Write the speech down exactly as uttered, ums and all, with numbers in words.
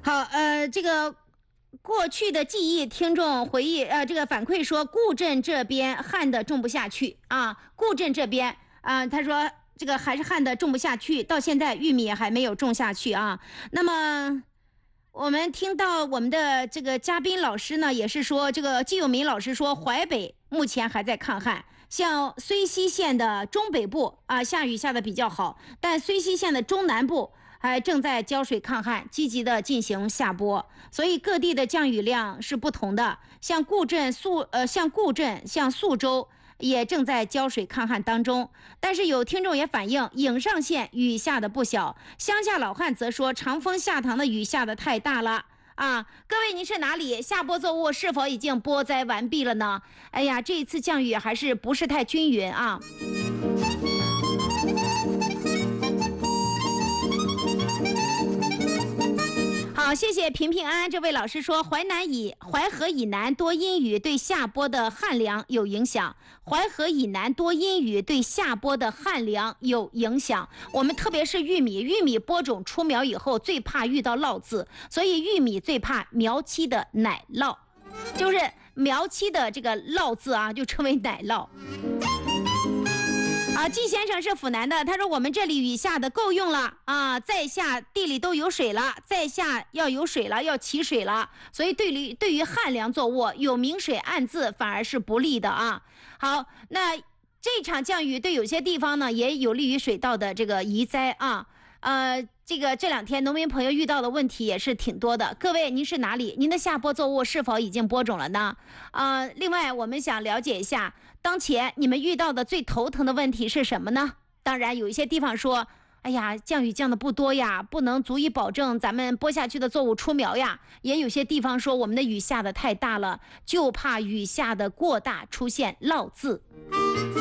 好，呃，这个过去的记忆，听众回忆，呃，这个反馈说，固镇这边旱的种不下去啊，固镇这边啊、呃，他说这个还是旱的种不下去，到现在玉米还没有种下去啊。那么。我们听到我们的这个嘉宾老师呢，也是说，这个季友民老师说，淮北目前还在抗旱，像睢溪县的中北部啊，下雨下的比较好，但睢溪县的中南部还正在浇水抗旱，积极的进行下播，所以各地的降雨量是不同的。像固镇、宿呃，像固镇、像宿州。也正在浇水抗旱当中，但是有听众也反映，颍上县雨下的不小，乡下老汉则说长风下塘的雨下的太大了啊！各位，您是哪里？下播作物是否已经播栽完毕了呢？哎呀，这一次降雨还是不是太均匀啊？好，谢谢平平安安这位老师说，淮南以淮河以南多阴雨，对下播的旱粮有影响。淮河以南多阴雨，对下播的旱粮有影响。我们特别是玉米，玉米播种出苗以后，最怕遇到涝字，所以玉米最怕苗期的奶涝，就是苗期的这个涝字啊，就称为奶涝。啊，季先生是府南的，他说我们这里雨下的够用了啊，再下地里都有水了，再下要有水了，要起水了，所以对于对于旱粮作物有明水暗字反而是不利的啊。好，那这场降雨对有些地方呢也有利于水稻的这个移栽啊。呃，这个这两天农民朋友遇到的问题也是挺多的。各位，您是哪里？您的下播作物是否已经播种了呢？呃，另外我们想了解一下，当前你们遇到的最头疼的问题是什么呢？当然，有一些地方说，哎呀，降雨降的不多呀，不能足以保证咱们播下去的作物出苗呀。也有些地方说，我们的雨下的太大了，就怕雨下的过大出现涝字。